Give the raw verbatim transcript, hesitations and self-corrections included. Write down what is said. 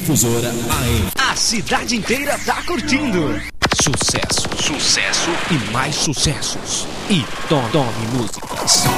Difusora A M. A cidade inteira tá curtindo. Sucesso, sucesso e mais sucessos. E Tome Músicas.